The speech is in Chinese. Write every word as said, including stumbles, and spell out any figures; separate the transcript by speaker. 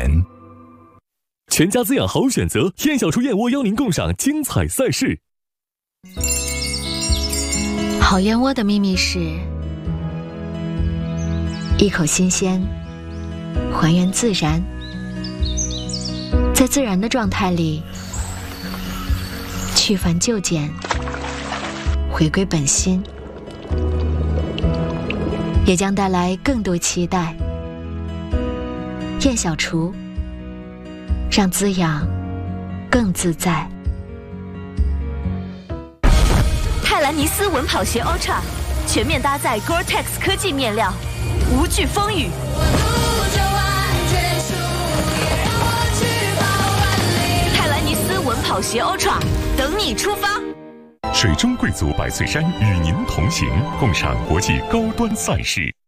Speaker 1: 全家滋养好选择，燕小厨燕窝邀您共赏精彩赛事。
Speaker 2: 好燕窝的秘密是一口新鲜，还原自然，在自然的状态里去繁就简，回归本心，也将带来更多期待。燕小厨，让滋养更自在。
Speaker 3: 泰兰尼斯稳跑鞋 Ultra 全面搭载 Gore-Tex 科技面料，无惧风雨。泰兰尼斯稳跑鞋 Ultra 等你出发。
Speaker 4: 水中贵族百岁山与您同行，共赏国际高端赛事。